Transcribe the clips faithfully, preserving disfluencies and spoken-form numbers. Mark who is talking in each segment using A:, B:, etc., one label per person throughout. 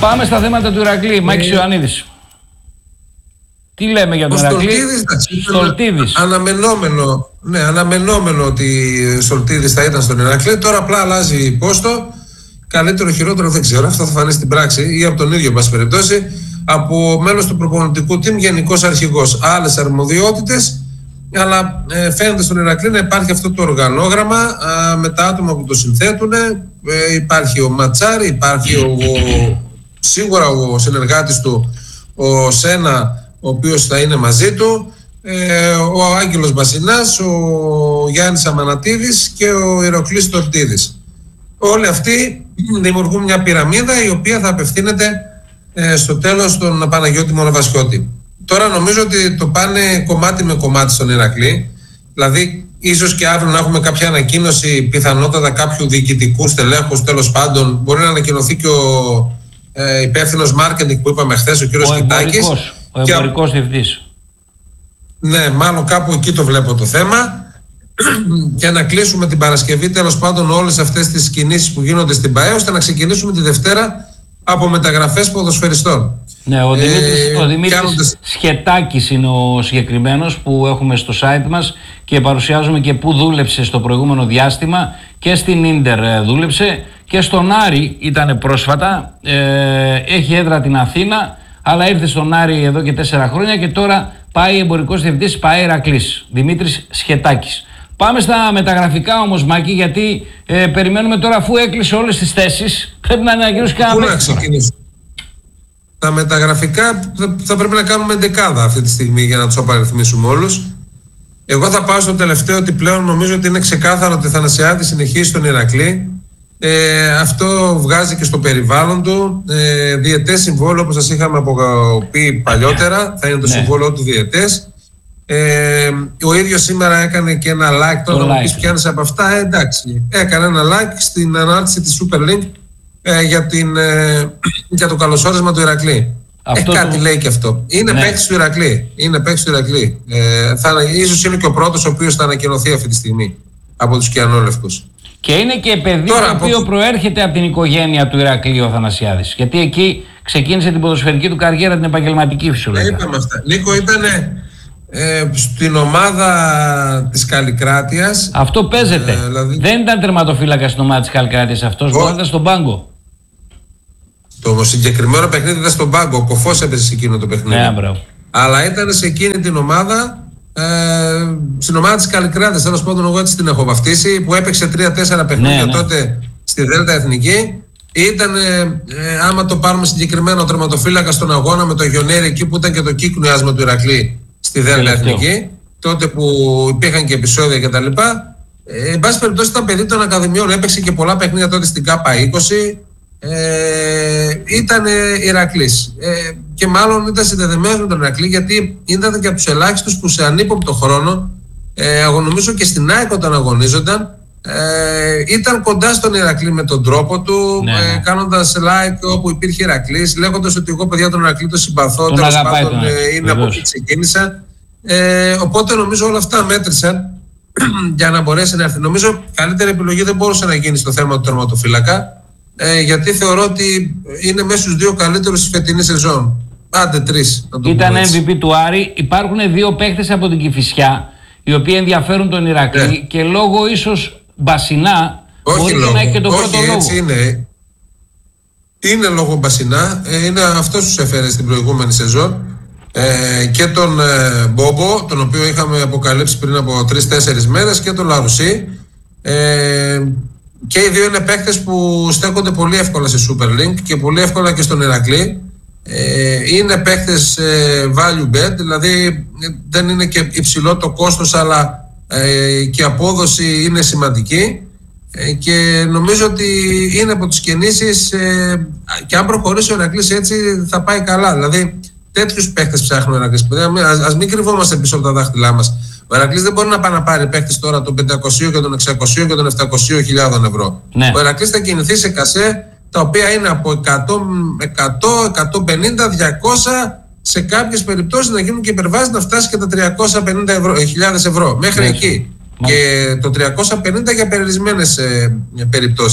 A: Πάμε στα θέματα του Ηρακλή. Μάκης Ιωαννίδης. Τι λέμε για τον Ηρακλή?
B: Στολτίδης. Αναμενόμενο, ναι, αναμενόμενο ότι Στολτίδης θα ήταν στον Ηρακλή. Τώρα απλά αλλάζει πόστο. Καλύτερο, χειρότερο δεν ξέρω. Αυτό θα φανεί στην πράξη ή από τον ίδιο, εν πάση περιπτώσει, από μέλος του προπονητικού team, γενικός αρχηγός. Άλλες αρμοδιότητες. Αλλά ε, φαίνεται στον Ηρακλή να υπάρχει αυτό το οργανόγραμμα α, με τα άτομα που το συνθέτουν. Ε, υπάρχει ο Ματσάρη, υπάρχει ο, ο, σίγουρα ο συνεργάτης του, ο Σένα, ο οποίος θα είναι μαζί του, ε, ο Άγγελος Μπασινάς, ο Γιάννης Αμανατίδης και ο Ηρακλής Στολτίδης. Όλοι αυτοί δημιουργούν μια πυραμίδα η οποία θα απευθύνεται ε, στο τέλος στον Παναγιώτη Μονοβασιώτη. Τώρα νομίζω ότι το πάνε κομμάτι με κομμάτι στον Ηρακλή. Δηλαδή, ίσως και αύριο να έχουμε κάποια ανακοίνωση, πιθανότατα κάποιου διοικητικού στελέχους, τέλος πάντων. Μπορεί να ανακοινωθεί και ο ε, υπεύθυνος marketing που είπαμε χθες, ο κύριος Κιτάκης.
A: Ο εμπορικός και... διευθυντής.
B: Ναι, μάλλον κάπου εκεί το βλέπω το θέμα. Και να κλείσουμε την Παρασκευή, τέλος πάντων, όλες αυτές τις κινήσεις που γίνονται στην ΠΑΕ, ώστε να ξεκινήσουμε τη Δευτέρα από μεταγραφές ποδοσφαιριστών.
A: Ναι, ο Δημήτρης,
B: ε,
A: ο Δημήτρης κάνοντας... Σχετάκης είναι ο συγκεκριμένος που έχουμε στο site μας και παρουσιάζουμε και που δούλεψε στο προηγούμενο διάστημα και στην Ίντερ δούλεψε και στον Άρη ήταν πρόσφατα, ε, έχει έδρα την Αθήνα αλλά ήρθε στον Άρη εδώ και τέσσερα χρόνια και τώρα πάει εμπορικός διευθυντής ΠΑΕ Ηρακλής, Δημήτρης Σχετάκης. Πάμε στα μεταγραφικά όμως, Μάκη, γιατί ε, περιμένουμε τώρα, αφού έκλεισε όλες τις θέσεις, πρέπει να ανακοινώσει κανένα παίκτη.
B: Τα μεταγραφικά θα, θα πρέπει να κάνουμε δεκάδα αυτή τη στιγμή για να τους απαριθμίσουμε όλους. Εγώ θα πάω στο τελευταίο, ότι πλέον νομίζω ότι είναι ξεκάθαρο ότι θα Θανασιάδη συνεχίσει στον Ηρακλή. Ε, αυτό βγάζει και στο περιβάλλον του. Ε, διετές συμβόλαιο, όπως σας είχαμε πει παλιότερα, θα είναι το ναι. συμβόλαιο του διετές. Ε, ο ίδιος σήμερα έκανε και ένα like, τώρα να μου πεις πιάνεις από αυτά, ε, εντάξει, έκανε ένα like στην ανάρτηση της Super Link ε, για, την, ε, για το καλωσόρισμα του Ηρακλή. Ε, κάτι το... λέει και αυτό. Είναι ναι. παίκτης του Ηρακλή. Είναι παίκτης του Ηρακλή. Ε, θα, ίσως είναι και ο πρώτος ο οποίος θα ανακοινωθεί αυτή τη στιγμή από τους Κιανόλευκους.
A: Και είναι και παιδί τώρα, το οποίο από... προέρχεται από την οικογένεια του Ηρακλή ο Θανασιάδης. Γιατί εκεί ξεκίνησε την ποδοσφαιρική του καριέρα, την επαγγελματική φυσιολογία.
B: Ε, είπαμε αυτά. Νίκο, ήταν ε, στην ομάδα της Καλλικράτειας.
A: Αυτό παίζεται. Ε, δηλαδή... Δεν ήταν τερματοφύλακα στην ομάδα της Καλλικράτειας αυτός, μπορεί να ήταν στον πάγκο.
B: Το συγκεκριμένο παιχνίδι ήταν στον πάγκο. Ο Κοφός έπαιζε σε εκείνο το παιχνίδι.
A: Ναι, μπράβο.
B: Αλλά ήταν σε εκείνη την ομάδα. Ε, στην ομάδα της Καλλικράτειας, τέλος πάντων, εγώ έτσι την έχω βαφτίσει, που έπαιξε τρία τέσσερα παιχνίδια ναι, ναι. τότε στη Δέλτα Εθνική. Ήταν, ε, άμα το πάρουμε συγκεκριμένο, τερματοφύλακα στον αγώνα με το Γιονέρι, εκεί που ήταν και το κύκνουιάσμα του Ηρακλή στη Δέλτα Εθνική, τότε που υπήρχαν και επεισόδια κτλ. Ε, εν πάση περιπτώσει, ήταν παιδί των Ακαδημιών, έπαιξε και πολλά παιχνίδια τότε στην ΚΑΠΑ είκοσι. Ε, ήταν Ηρακλής ε, και μάλλον ήταν συνδεδεμένος με τον Ηρακλή, γιατί ήταν και από τους ελάχιστους που σε ανύποπτο χρόνο, ε, νομίζω και στην ΑΕΚ όταν αγωνίζονταν, ε, ήταν κοντά στον Ηρακλή με τον τρόπο του, ναι, ναι. Ε, κάνοντας like όπου υπήρχε Ηρακλής, λέγοντας ότι εγώ παιδιά τον Ηρακλή το συμπαθώ, τέλος πάντων ε, είναι από εκεί ξεκίνησα. Ε, οπότε νομίζω όλα αυτά μέτρησαν για να μπορέσει να έρθει. Νομίζω καλύτερη επιλογή δεν μπορούσε να γίνει στο θέμα του τερματοφύλακα. Ε, γιατί θεωρώ ότι είναι μέσα στους δύο καλύτερους της φετινής σεζόν. Άντε τρεις.
A: Ήταν εμ βι πι του Άρη. Υπάρχουν δύο παίκτες από την Κηφισιά οι οποίοι ενδιαφέρουν τον Ηρακλή yeah. και λόγω ίσως Μπασινά
B: όχι
A: μπορεί
B: λόγω.
A: να έχει και τον
B: όχι,
A: πρώτο λόγο.
B: Έτσι είναι. Είναι λόγω Μπασινά. Ε, είναι αυτός τους έφερε στην προηγούμενη σεζόν. Ε, και τον ε, Μπόμπο, τον οποίο είχαμε αποκαλύψει πριν από τρεις τέσσερις μέρες, και τον Λαρουσί. Ε, Και οι δύο είναι παίκτες που στέκονται πολύ εύκολα σε Super Link και πολύ εύκολα και στον Ηρακλή. Ε, είναι παίκτες ε, value bet, δηλαδή δεν είναι και υψηλό το κόστος, αλλά ε, και η απόδοση είναι σημαντική. Ε, και νομίζω ότι είναι από τις κινήσεις ε, και αν προχωρήσει ο Ηρακλής έτσι θα πάει καλά. Δηλαδή τέτοιους παίκτες ψάχνει ο Ηρακλής. Ας, ας μην κρυβόμαστε πίσω από τα δάχτυλά μας. Ο Ηρακλής δεν μπορεί να πάει να πάρει παίκτης τώρα των πεντακόσια και των εξακόσια και των επτακόσια χιλιάδων ευρώ. Ναι. Ο Ηρακλής θα κινηθεί σε κασέ τα οποία είναι από εκατό, εκατό, εκατόν πενήντα, διακόσια, σε κάποιες περιπτώσεις να γίνουν και υπερβάσεις να φτάσει και τα τριακόσιες πενήντα χιλιάδες ευρώ. Μέχρι ναι. εκεί. Ναι. Και το τριακόσια πενήντα για περιορισμένες ε, περιπτώσεις.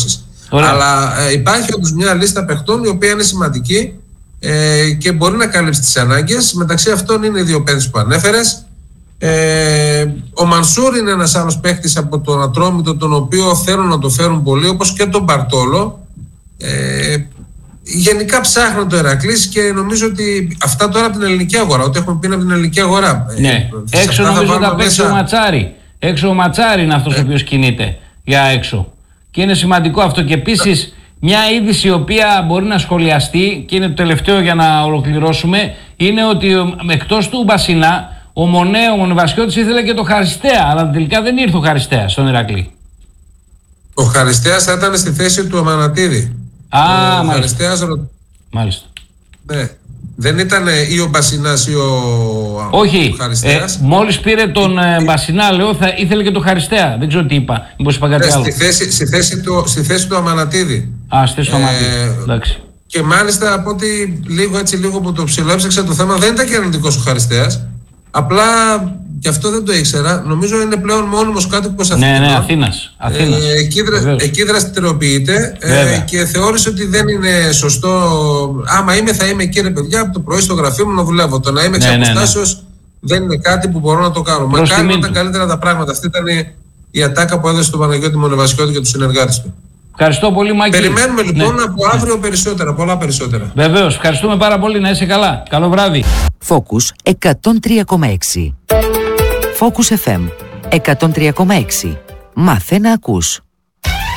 A: Ωραία.
B: Αλλά ε, υπάρχει όντως μια λίστα παιχτών η οποία είναι σημαντική ε, και μπορεί να καλύψει τις ανάγκες. Μεταξύ αυτών είναι οι δύο παίκτες που ανέφερες. Ε, ο Μανσούρ είναι ένας άλλος παίκτης από τον Ατρόμητο, τον οποίο θέλουν να το φέρουν πολύ, όπως και τον Μπαρτόλο. Ε, γενικά ψάχνω το Ηρακλής και νομίζω ότι αυτά τώρα από την ελληνική αγορά, ό,τι έχουμε πει από την ελληνική αγορά.
A: Ναι.
B: Ε,
A: έξω νομίζω θα παίξει
B: μέσα...
A: ο Ματσάρι. Έξω ο Ματσάρι είναι αυτός ε. ο οποίος κινείται για έξω. Και είναι σημαντικό αυτό. Και επίσης μια είδηση η οποία μπορεί να σχολιαστεί και είναι το τελευταίο για να ολοκληρώσουμε, είναι ότι εκτός του Μπασινά, ο Μονέ, ο Μονεβασιώτης ήθελε και το Χαριστέα, αλλά τελικά δεν ήρθε ο Χαριστέας στον Ηρακλή.
B: Ο Χαριστέας θα ήταν στη θέση του Αμανατίδη.
A: Α,
B: ο
A: μάλιστα.
B: Χαριστέας...
A: Μάλιστα.
B: Ναι. Δεν ήταν ή ο Μπασινάς ή ο,
A: Όχι,
B: ο Χαριστέας.
A: Ε, μόλις πήρε τον ε, Μπασινά, λέω, θα ήθελε και το Χαριστέα. Δεν ξέρω τι είπα. Μήπως είπα κάτι
B: ναι,
A: άλλο.
B: Στη θέση, στη, θέση του, στη θέση του Αμανατίδη.
A: Α, στη θέση του Αμανατίδη. Εντάξει.
B: Και μάλιστα από ότι λίγο έτσι λίγο που το ψηλόψεξα το θέμα, δεν ήταν και αρνητικός ο Χαριστέας. Απλά και αυτό δεν το ήξερα. Νομίζω είναι πλέον μόνιμος κάτοικος Αθήνας.
A: Ναι, ναι, Αθήνας. Αθήνας.
B: Ε, εκεί, δρα, εκεί δραστηριοποιείται ε, και θεώρησε ότι δεν είναι σωστό. Άμα είμαι, θα είμαι εκεί, ρε παιδιά, από το πρωί στο γραφείο μου να δουλεύω. Το να είμαι εξ
A: ναι,
B: αποστάσεως
A: ναι, ναι.
B: δεν είναι κάτι που μπορώ να το κάνω. Μακάρι να ήταν καλύτερα τα πράγματα. Αυτή ήταν η, η ατάκα που έδωσε στον Παναγιώτη Μονεβασιώτη και τους συνεργάτες του.
A: Ευχαριστώ πολύ, Μάκη.
B: Περιμένουμε λοιπόν
A: ναι.
B: από αύριο περισσότερα, πολλά περισσότερα.
A: Βεβαίως. Ευχαριστούμε πάρα πολύ. Να είσαι καλά. Καλό βράδυ.
C: Focus εκατόν τρία κόμμα έξι. Focus εφ εμ εκατόν τρία κόμμα έξι. Μάθε να ακούς.